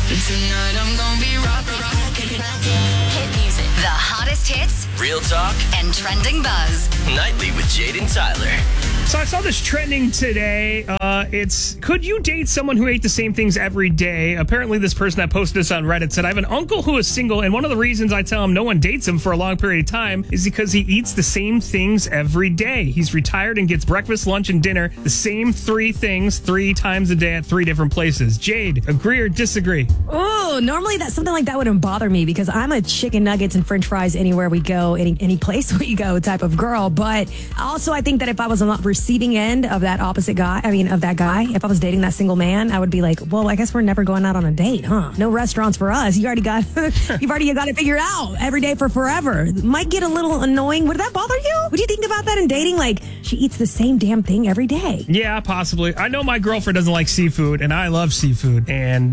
Tonight I'm gonna be rockin'. Hit music. The hottest hits. Real talk. And trending buzz. Nightly with Jaden Tyler. So I saw this trending today. It's, could you date someone who ate the same things every day? Apparently this person that posted this on Reddit said, I have an uncle who is single, and one of the reasons I tell him no one dates him for a long period of time is because he eats the same things every day. He's retired and gets breakfast, lunch, and dinner, the same 3 things 3 times a day at 3 different places. Jade, agree or disagree? Oh, normally something like that wouldn't bother me because I'm a chicken nuggets and french fries anywhere we go, any place we go type of girl. But also I think that if I was on the receiving end of that opposite guy, of that guy, if I was dating that single man, I would be like, well, I guess we're never going out on a date, huh? No restaurants for us. You've already got it figured out every day for forever. Might get a little annoying. Would that bother you? Would you think about that in dating? Like, she eats the same damn thing every day. Yeah, possibly. I know my girlfriend doesn't like seafood, and I love seafood. And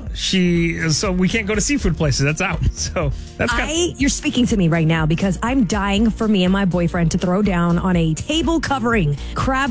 so we can't go to seafood places. That's out. So that's you're speaking to me right now because I'm dying for me and my boyfriend to throw down on a table covering crab,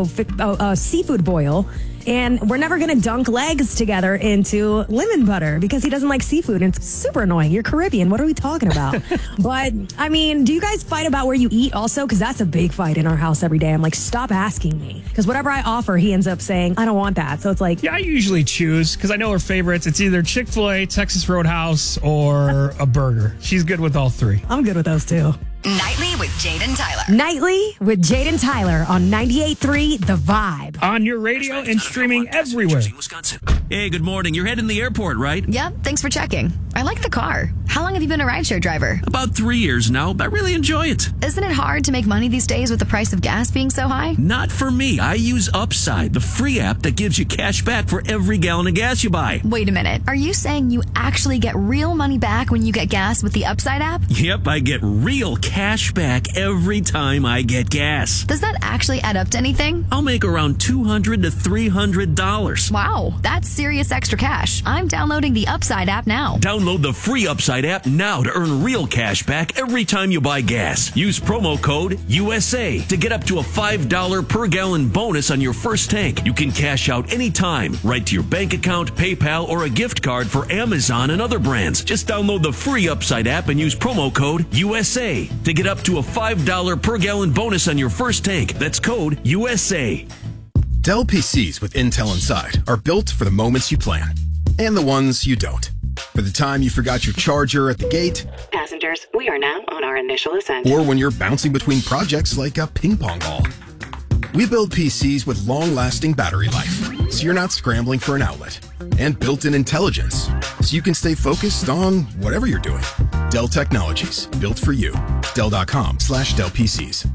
seafood boil. And we're never going to dunk legs together into lemon butter because he doesn't like seafood. And it's super annoying. You're Caribbean. What are we talking about? But, do you guys fight about where you eat also? Because that's a big fight in our house every day. I'm like, stop asking me. Because whatever I offer, he ends up saying, I don't want that. So it's like... Yeah, I usually choose because I know her favorites. It's either Chick-fil-A, Texas Roadhouse, or a burger. She's good with all 3. I'm good with those too. Nightly with Jaden Tyler. Nightly with Jaden Tyler on 98.3 The Vibe. On your radio and streaming everywhere. Hey, good morning. You're heading to the airport, right? Yep, thanks for checking. I like the car. How long have you been a rideshare driver? About 3 years now, but I really enjoy it. Isn't it hard to make money these days with the price of gas being so high? Not for me. I use Upside, the free app that gives you cash back for every gallon of gas you buy. Wait a minute. Are you saying you actually get real money back when you get gas with the Upside app? Yep, I get real cash back every time I get gas. Does that actually add up to anything? I'll make around $200 to $300. Wow, that's serious extra cash. I'm downloading the Upside app now. Download the free Upside app now to earn real cash back every time you buy gas. Use promo code USA to get up to a $5 per gallon bonus on your first tank. You can cash out anytime, right to your bank account, PayPal, or a gift card for Amazon and other brands. Just download the free Upside app and use promo code USA to get up to a $5 per gallon bonus on your first tank. That's code USA. Dell PCs with Intel inside are built for the moments you plan and the ones you don't. For the time you forgot your charger at the gate. Passengers, we are now on our initial ascent. Or when you're bouncing between projects like a ping pong ball. We build PCs with long-lasting battery life, so you're not scrambling for an outlet. And built-in intelligence, so you can stay focused on whatever you're doing. Dell Technologies, built for you. Dell.com/Dell PCs.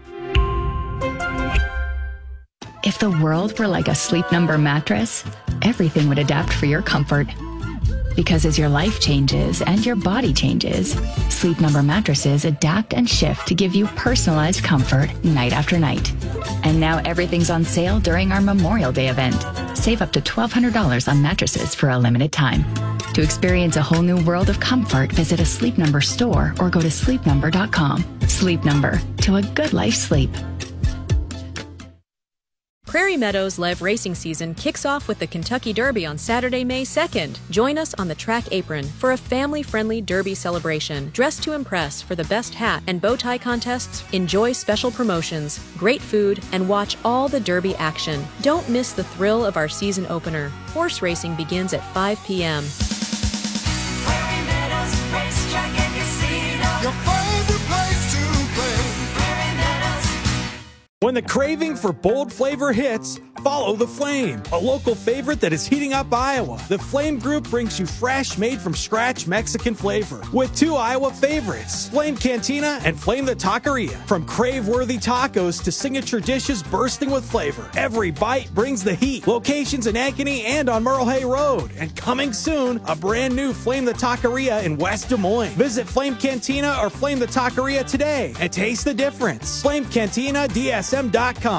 If the world were like a Sleep Number mattress, everything would adapt for your comfort. Because as your life changes and your body changes, Sleep Number mattresses adapt and shift to give you personalized comfort night after night. And now everything's on sale during our Memorial Day event. Save up to $1,200 on mattresses for a limited time. To experience a whole new world of comfort, visit a Sleep Number store or go to sleepnumber.com. Sleep Number, to a good life sleep. Prairie Meadows Live Racing Season kicks off with the Kentucky Derby on Saturday, May 2nd. Join us on the track apron for a family-friendly Derby celebration. Dress to impress for the best hat and bow tie contests. Enjoy special promotions, great food, and watch all the Derby action. Don't miss the thrill of our season opener. Horse racing begins at 5 p.m. Prairie Meadows Racetrack and Casino. Your favorite place to play. Prairie Meadows. When the craving for bold flavor hits, follow the Flame, a local favorite that is heating up Iowa. The Flame Group brings you fresh, made-from-scratch Mexican flavor with 2 Iowa favorites, Flame Cantina and Flame the Taqueria. From crave-worthy tacos to signature dishes bursting with flavor, every bite brings the heat. Locations in Ankeny and on Merle Hay Road. And coming soon, a brand new Flame the Taqueria in West Des Moines. Visit Flame Cantina or Flame the Taqueria today and taste the difference. FlameCantinaDSM.com.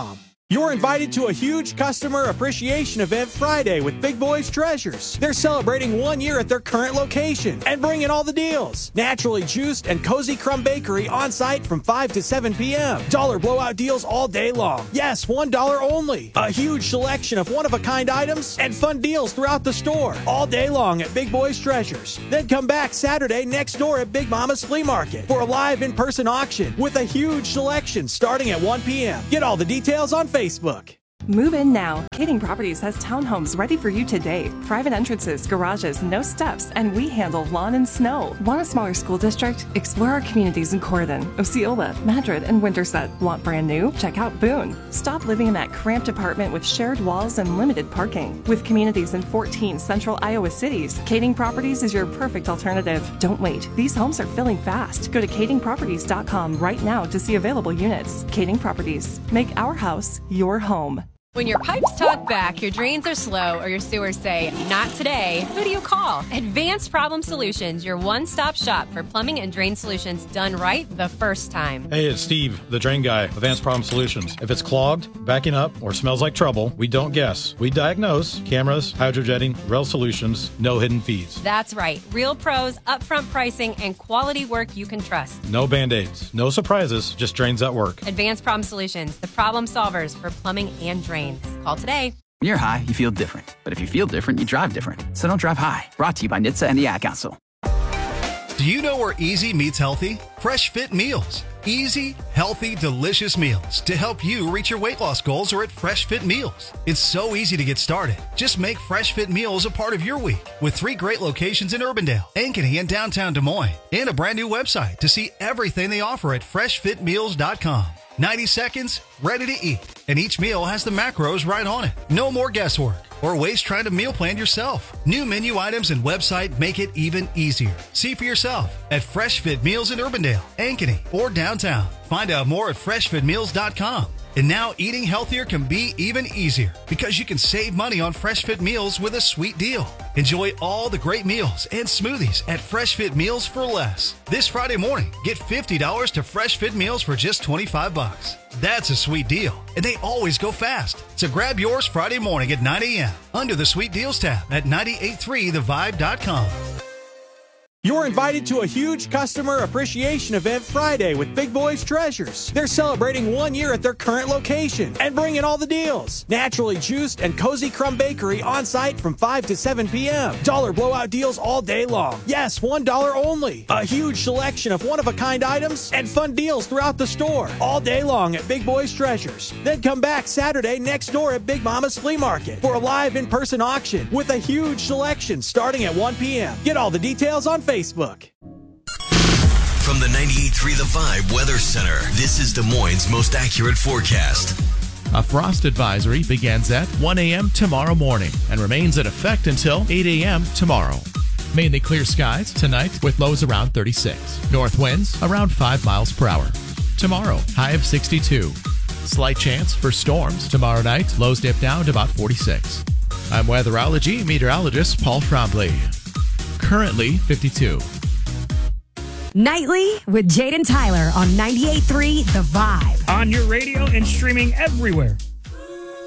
You're invited to a huge customer appreciation event Friday with Big Boys Treasures. They're celebrating 1 year at their current location and bringing all the deals. Naturally juiced and Cozy Crumb Bakery on site from 5 to 7 p.m. Dollar blowout deals all day long. Yes, $1 only. A huge selection of one-of-a-kind items and fun deals throughout the store all day long at Big Boys Treasures. Then come back Saturday next door at Big Mama's Flea Market for a live in-person auction with a huge selection starting at 1 p.m. Get all the details on Facebook. Move in now. Kading Properties has townhomes ready for you today. Private entrances, garages, no steps, and we handle lawn and snow. Want a smaller school district? Explore our communities in Corydon, Osceola, Madrid, and Winterset. Want brand new? Check out Boone. Stop living in that cramped apartment with shared walls and limited parking. With communities in 14 central Iowa cities, Kading Properties is your perfect alternative. Don't wait. These homes are filling fast. Go to kadingproperties.com right now to see available units. Kading Properties. Make our house your home. When your pipes talk back, your drains are slow, or your sewers say, not today, who do you call? Advanced Problem Solutions, your one-stop shop for plumbing and drain solutions done right the first time. Hey, it's Steve, the drain guy, Advanced Problem Solutions. If it's clogged, backing up, or smells like trouble, we don't guess. We diagnose. Cameras, hydrojetting, rail solutions, no hidden fees. That's right. Real pros, upfront pricing, and quality work you can trust. No Band-Aids, no surprises, just drains that work. Advanced Problem Solutions, the problem solvers for plumbing and drains. Call today. When you're high, you feel different. But if you feel different, you drive different. So don't drive high. Brought to you by NHTSA and the Ad Council. Do you know where easy meets healthy? Fresh Fit Meals. Easy, healthy, delicious meals to help you reach your weight loss goals are at Fresh Fit Meals. It's so easy to get started. Just make Fresh Fit Meals a part of your week with 3 great locations in Urbandale, Ankeny, and downtown Des Moines, and a brand new website to see everything they offer at freshfitmeals.com. 90 seconds, ready to eat. And each meal has the macros right on it. No more guesswork or waste trying to meal plan yourself. New menu items and website make it even easier. See for yourself at Fresh Fit Meals in Urbandale, Ankeny, or downtown. Find out more at freshfitmeals.com. And now eating healthier can be even easier because you can save money on Fresh Fit Meals with a sweet deal. Enjoy all the great meals and smoothies at Fresh Fit Meals for less. This Friday morning, get $50 to Fresh Fit Meals for just $25. That's a sweet deal, and they always go fast. So grab yours Friday morning at 9 a.m. under the Sweet Deals tab at 983thevibe.com. You're invited to a huge customer appreciation event Friday with Big Boys Treasures. They're celebrating 1 year at their current location and bringing all the deals. Naturally juiced and Cozy Crumb Bakery on site from 5 to 7 p.m. Dollar blowout deals all day long. Yes, $1 only. A huge selection of one-of-a-kind items and fun deals throughout the store all day long at Big Boys Treasures. Then come back Saturday next door at Big Mama's Flea Market for a live in-person auction with a huge selection starting at 1 p.m. Get all the details on Facebook. From the 98.3 The Vibe Weather Center, this is Des Moines' most accurate forecast. A frost advisory begins at 1 a.m. tomorrow morning and remains in effect until 8 a.m. tomorrow. Mainly clear skies tonight with lows around 36. North winds around 5 miles per hour. Tomorrow, high of 62. Slight chance for storms tomorrow night. Lows dip down to about 46. I'm weatherology meteorologist Paul Trombley. Currently 52. Nightly with Jade and Tyler on 98.3 The Vibe. On your radio and streaming everywhere.